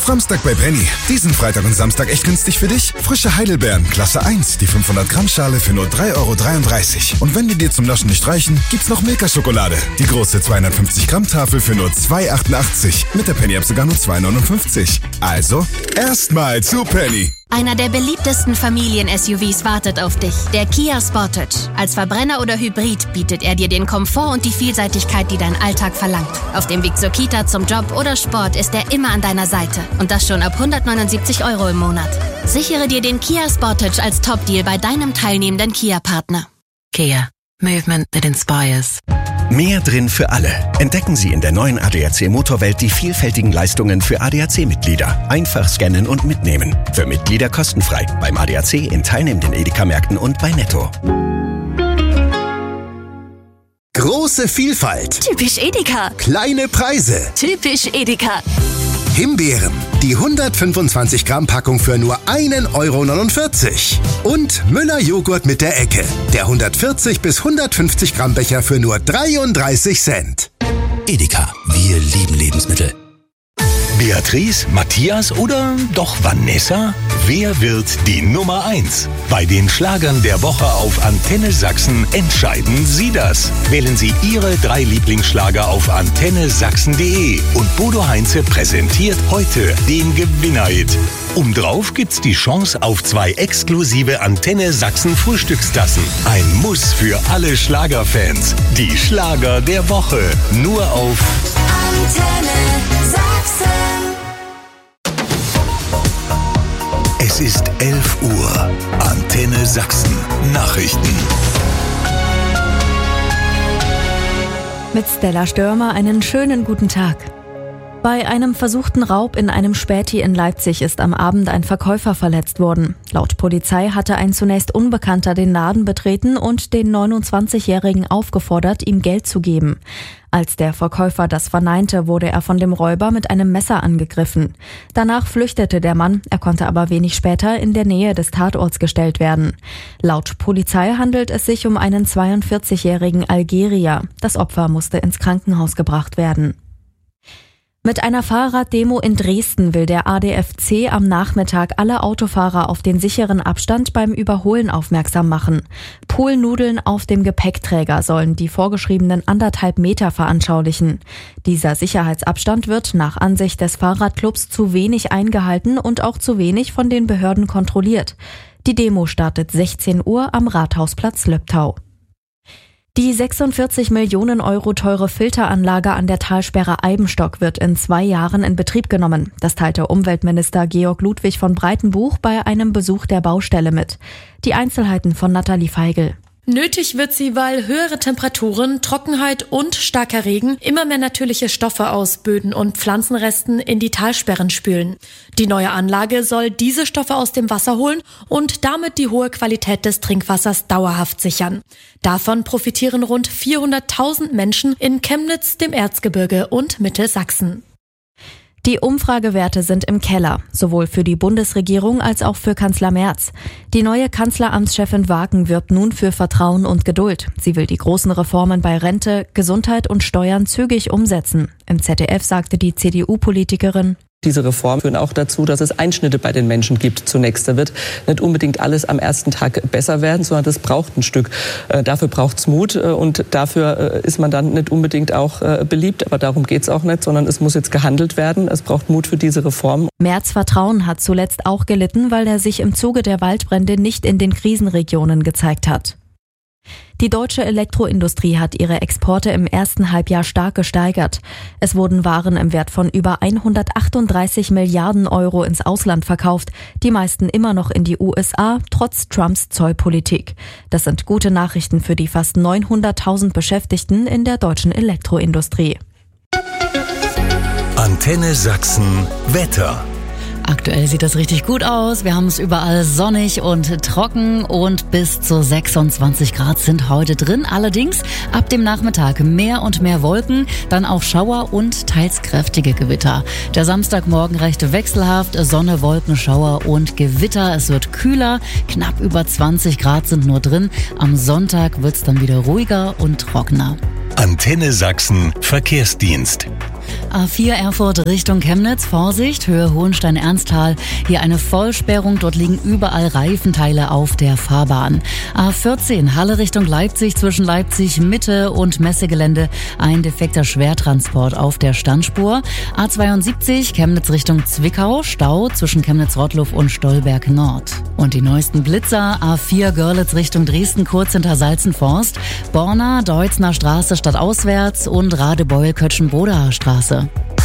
Samstag bei Penny. Diesen Freitag und Samstag echt günstig für dich? Frische Heidelbeeren, Klasse 1, die 500 Gramm Schale für nur 3,33 €. Und wenn die dir zum Naschen nicht reichen, gibt's noch Milka-Schokolade. Die große 250 Gramm Tafel für nur 2,88 €. Mit der Penny-App sogar nur 2,59 €. Also, erstmal zu Penny. Einer der beliebtesten Familien-SUVs wartet auf dich. Der Kia Sportage. Als Verbrenner oder Hybrid bietet er dir den Komfort und die Vielseitigkeit, die dein Alltag verlangt. Auf dem Weg zur Kita, zum Job oder Sport ist er immer an deiner Seite. Und das schon ab 179 € im Monat. Sichere dir den Kia Sportage als Top-Deal bei deinem teilnehmenden Kia-Partner. Kia. Movement that inspires. Mehr drin für alle. Entdecken Sie in der neuen ADAC Motorwelt die vielfältigen Leistungen für ADAC-Mitglieder. Einfach scannen und mitnehmen. Für Mitglieder kostenfrei. Beim ADAC in teilnehmenden Edeka-Märkten und bei Netto. Große Vielfalt. Typisch Edeka. Kleine Preise. Typisch Edeka. Himbeeren. Die 125 Gramm Packung für nur 1,49 €. Und Müller-Joghurt mit der Ecke. Der 140 bis 150 Gramm Becher für nur 33 Cent. Edeka. Wir lieben Lebensmittel. Beatrice, Matthias oder doch Vanessa? Wer wird die Nummer 1? Bei den Schlagern der Woche auf Antenne Sachsen entscheiden Sie das. Wählen Sie Ihre 3 Lieblingsschlager auf antennesachsen.de und Bodo Heinze präsentiert heute den Gewinner-Hit. Obendrauf gibt's die Chance auf 2 exklusive Antenne Sachsen Frühstückstassen. Ein Muss für alle Schlagerfans. Die Schlager der Woche. Nur auf Antenne Sachsen. Es ist 11 Uhr. Antenne Sachsen. Nachrichten. Mit Stella Störmer einen schönen guten Tag. Bei einem versuchten Raub in einem Späti in Leipzig ist am Abend ein Verkäufer verletzt worden. Laut Polizei hatte ein zunächst Unbekannter den Laden betreten und den 29-Jährigen aufgefordert, ihm Geld zu geben. Als der Verkäufer das verneinte, wurde er von dem Räuber mit einem Messer angegriffen. Danach flüchtete der Mann, er konnte aber wenig später in der Nähe des Tatorts gestellt werden. Laut Polizei handelt es sich um einen 42-jährigen Algerier. Das Opfer musste ins Krankenhaus gebracht werden. Mit einer Fahrraddemo in Dresden will der ADFC am Nachmittag alle Autofahrer auf den sicheren Abstand beim Überholen aufmerksam machen. Poolnudeln auf dem Gepäckträger sollen die vorgeschriebenen 1,5 Meter veranschaulichen. Dieser Sicherheitsabstand wird nach Ansicht des Fahrradclubs zu wenig eingehalten und auch zu wenig von den Behörden kontrolliert. Die Demo startet 16 Uhr am Rathausplatz Löbtau. Die 46 Millionen € teure Filteranlage an der Talsperre Eibenstock wird in 2 Jahren in Betrieb genommen. Das teilte Umweltminister Georg Ludwig von Breitenbuch bei einem Besuch der Baustelle mit. Die Einzelheiten von Nathalie Feigl. Nötig wird sie, weil höhere Temperaturen, Trockenheit und starker Regen immer mehr natürliche Stoffe aus Böden und Pflanzenresten in die Talsperren spülen. Die neue Anlage soll diese Stoffe aus dem Wasser holen und damit die hohe Qualität des Trinkwassers dauerhaft sichern. Davon profitieren rund 400.000 Menschen in Chemnitz, dem Erzgebirge und Mittelsachsen. Die Umfragewerte sind im Keller, sowohl für die Bundesregierung als auch für Kanzler Merz. Die neue Kanzleramtschefin Wagen wirbt nun für Vertrauen und Geduld. Sie will die großen Reformen bei Rente, Gesundheit und Steuern zügig umsetzen. Im ZDF sagte die CDU-Politikerin: Diese Reformen führen auch dazu, dass es Einschnitte bei den Menschen gibt zunächst. Da wird nicht unbedingt alles am ersten Tag besser werden, sondern das braucht ein Stück. Dafür braucht's Mut und dafür ist man dann nicht unbedingt auch beliebt. Aber darum geht's auch nicht, sondern es muss jetzt gehandelt werden. Es braucht Mut für diese Reformen. Merz' Vertrauen hat zuletzt auch gelitten, weil er sich im Zuge der Waldbrände nicht in den Krisenregionen gezeigt hat. Die deutsche Elektroindustrie hat ihre Exporte im ersten Halbjahr stark gesteigert. Es wurden Waren im Wert von über 138 Milliarden € ins Ausland verkauft, die meisten immer noch in die USA, trotz Trumps Zollpolitik. Das sind gute Nachrichten für die fast 900.000 Beschäftigten in der deutschen Elektroindustrie. Antenne Sachsen Wetter. Aktuell sieht das richtig gut aus. Wir haben es überall sonnig und trocken und bis zu 26 Grad sind heute drin. Allerdings ab dem Nachmittag mehr und mehr Wolken, dann auch Schauer und teils kräftige Gewitter. Der Samstagmorgen recht wechselhaft, Sonne, Wolken, Schauer und Gewitter. Es wird kühler, knapp über 20 Grad sind nur drin. Am Sonntag wird es dann wieder ruhiger und trockener. Antenne Sachsen Verkehrsdienst. A4 Erfurt Richtung Chemnitz, Vorsicht, Höhe Hohenstein-Ernsthal. Hier eine Vollsperrung, dort liegen überall Reifenteile auf der Fahrbahn. A14 Halle Richtung Leipzig, zwischen Leipzig Mitte und Messegelände ein defekter Schwertransport auf der Standspur. A72 Chemnitz Richtung Zwickau, Stau zwischen Chemnitz-Rottluff und Stolberg Nord. Und die neuesten Blitzer, A4 Görlitz Richtung Dresden, kurz hinter Salzenforst, Borna, Deutzner Straße stadtauswärts und Radebeul-Kötschenbrodaer Straße.